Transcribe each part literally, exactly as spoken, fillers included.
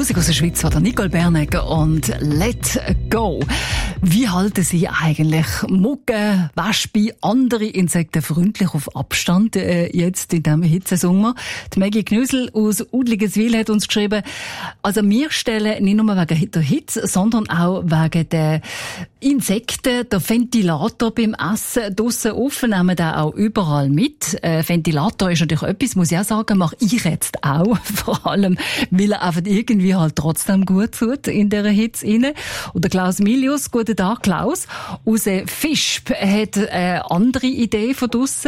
Musik aus der Schweiz von der Nicole Bernegger und Let Go. Wie halten Sie eigentlich Muggen, Wespen, andere Insekten freundlich auf Abstand äh, jetzt in diesem Hitzesommer? Die Maggie Knüssel aus Udligeswil hat uns geschrieben, also wir stellen nicht nur wegen der Hitze, sondern auch wegen der Insekten, der Ventilator beim Essen draussen offen, nehmen wir auch überall mit. Äh, Ventilator ist natürlich etwas, muss ich auch sagen, mache ich jetzt auch. Vor allem, weil er einfach irgendwie halt trotzdem gut tut in dieser Hitze rein. Und der Klaus Milius, guten Tag Klaus, aus Fischb, hat eine andere Idee von draussen.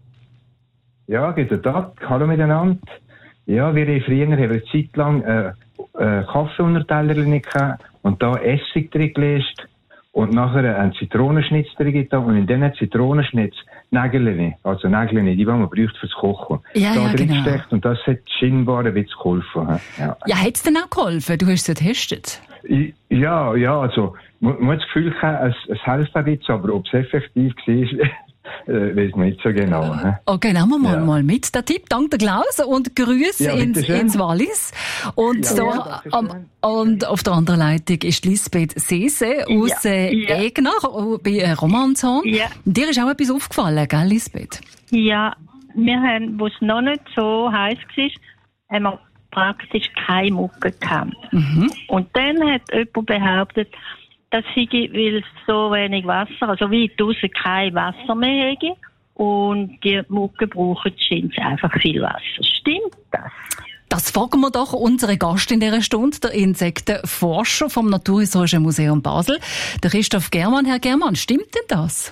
Ja, guten Tag, hallo miteinander. Ja, wir haben früher haben wir eine Zeit lang äh, äh, Kaffeeunterteller gehabt und da Essig drin gelegt. Und nachher einen Zitronenschnitz drin getan und in diesen Zitronenschnitz Nägel, also Nägel, die man braucht fürs Kochen. Ja, da ja, drin genau. gesteckt und das hat scheinbar ein bisschen geholfen. Ja, ja hat es denn auch geholfen? Du hast es ja getestet. Ja, ja, also man, man hat das Gefühl, es, es hilft ein bisschen, aber ob es effektiv war, Äh, weiß man nicht so genau. He? Okay, nehmen wir mal, ja. mal mit. Der Tipp, danke der Klaus und Grüße ja, ins, ins Wallis. Und, ja, so, ja, am, und auf der anderen Leitung ist Lisbeth Sese aus ja. äh, ja. Egner bei äh, Romanzon. Ja. Dir ist auch etwas aufgefallen, gell, Lisbeth? Ja, wir haben, wo es noch nicht so heiß war, haben wir praktisch keine Mucke gehabt. Mhm. Und dann hat jemand behauptet, dass ich, weil es so wenig Wasser, also wie draussen kein Wasser mehr hätte und die Mucke brauchen scheint einfach viel Wasser. Stimmt das? Das fragen wir doch unseren Gast in dieser Stunde, der Insektenforscher vom Naturhistorischen Museum Basel, der Christoph Germann. Herr Germann, stimmt denn das?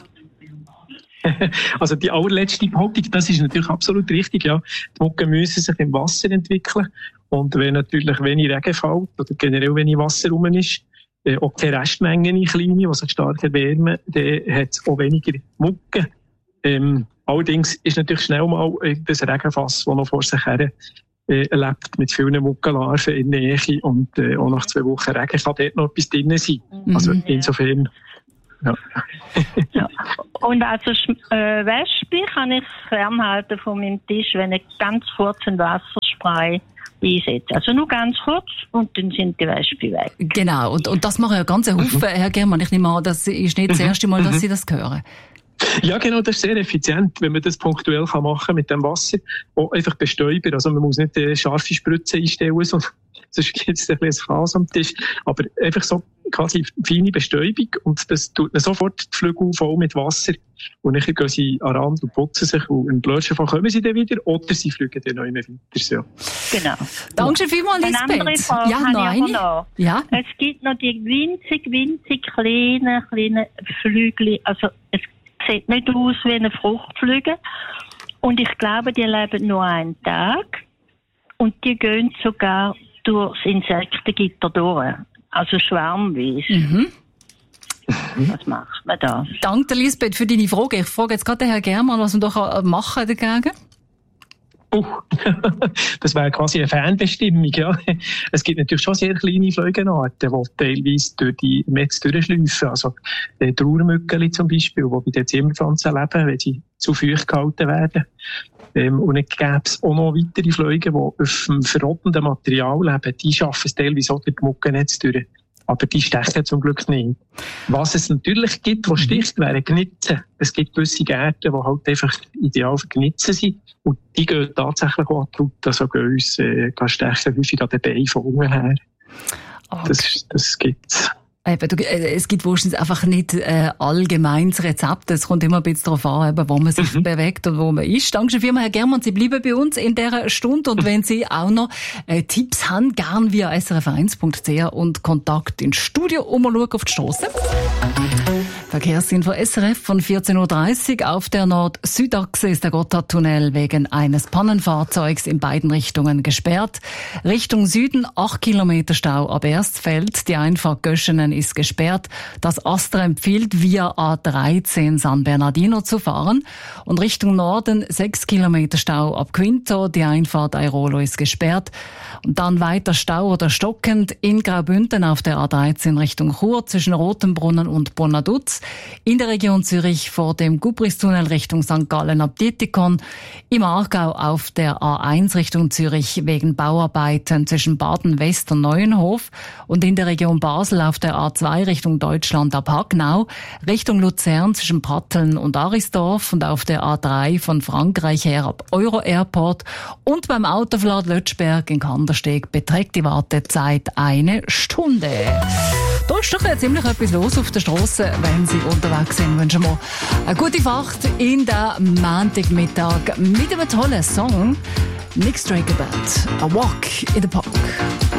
Also die allerletzte Behauptung, das ist natürlich absolut richtig, ja. Die Mucken müssen sich im Wasser entwickeln und wenn natürlich wenig Regen fällt oder generell wenig Wasser rum ist, äh, auch keine Restmengen in kleine, die sich stark erwärmen, dann hat es auch weniger Mucken. Ähm, allerdings ist natürlich schnell mal das Regenfass, das noch vor sich her äh, lebt, mit vielen Muckenlarven in der Nähe und äh, auch nach zwei Wochen Regen kann dort noch etwas drin sein. Mhm. Also insofern... Ja. Ja. Und also äh, Wespe kann ich fernhalten von meinem Tisch, wenn ich ganz kurz ein Wasserspray einsetze. Also nur ganz kurz und dann sind die Wespe weg. Genau, und, und das machen ja ganz ein Haufen, Herr Germann. Ich nehme an, das ist nicht das erste Mal, dass Sie das hören. Ja, genau, das ist sehr effizient, wenn man das punktuell kann machen mit dem Wasser. Auch einfach bestäuber, also man muss nicht äh, scharfe Spritzen einstellen, sonst gibt es ein bisschen Chaos am Tisch. Aber einfach so quasi feine Bestäubung und das tut dann sofort die Flügel voll mit Wasser. Und dann gehen sie an den Rand und putzen sich und im blödsten Fall kommen sie dann wieder oder sie fliegen dann noch immer weiter. So. Genau. Danke vielmals, Lisbeth. Eine andere Frage ja, noch eine. noch. Ja? Es gibt noch die winzig, winzig kleinen, kleinen Flügel, also es sieht nicht aus wie eine Fruchtfliege. Und ich glaube, die leben nur einen Tag. Und die gehen sogar durchs Insektengitter durch. Also schwarmweise. Mhm. Was macht man da? Danke, Lisbeth, für deine Frage. Ich frage jetzt gerade den Herrn Germann, was man da machen dagegen? Uh, das wäre quasi eine Fernbestimmung, ja. Es gibt natürlich schon sehr kleine Fliegenarten, die teilweise durch die Netze durchschleifen. Also, die Trauermückeli zum Beispiel, die bei den Zimmerpflanzen leben, wenn sie zu feucht gehalten werden. Ähm, und dann gäbe es auch noch weitere Fliegen, die auf dem verrottenden Material leben. Die schaffen es teilweise auch durch die Muckennetze durch. Aber die stechen zum Glück nicht. Was es natürlich gibt, was sticht, wären Gnitzen. Es gibt gewisse Gärten, die halt einfach ideal für Gnitzen sind. Und die gehen tatsächlich auch an die Route. Also gehen uns, äh, stechen häufig an den Beinen von unten her. Okay. Das, das gibt's. Eben, du, äh, es gibt wahrscheinlich einfach nicht äh, allgemeines Rezept. Es kommt immer ein bisschen darauf an, eben, wo man sich mhm. bewegt und wo man ist. Danke vielmals, Herr Germann. Sie bleiben bei uns in dieser Stunde. Und wenn Sie auch noch äh, Tipps haben, gern via s r f eins punkt c h und Kontakt ins Studio umschauen auf die Strasse. Verkehrsinfo S R F von vierzehn Uhr dreißig. Auf der Nord-Süd-Achse ist der Gotthardtunnel wegen eines Pannenfahrzeugs in beiden Richtungen gesperrt. Richtung Süden acht Kilometer Stau ab Erstfeld. Die Einfahrt Göschenen ist gesperrt. Das Astra empfiehlt via A dreizehn San Bernardino zu fahren. Und Richtung Norden sechs Kilometer Stau ab Quinto. Die Einfahrt Airolo ist gesperrt. Und dann weiter Stau oder stockend in Graubünden auf der A dreizehn Richtung Chur zwischen Rotenbrunnen und Bonaduz. in der Region Zürich vor dem Gubristunnel Richtung Sankt Gallen ab Dietikon, im Aargau auf der A eins Richtung Zürich wegen Bauarbeiten zwischen Baden-West und Neuenhof und in der Region Basel auf der A zwei Richtung Deutschland ab Hagnau, Richtung Luzern zwischen Pratteln und Arisdorf und auf der A drei von Frankreich her ab Euro Airport und beim Autoverlad Lötschberg in Kandersteg beträgt die Wartezeit eine Stunde. Da ist doch ja ziemlich etwas los auf der Straße, wenn Sie unterwegs sind. Wünschen wir eine gute Fahrt in den Montagmittag mit einem tollen Song. Nick Straker Band, A Walk in the Park.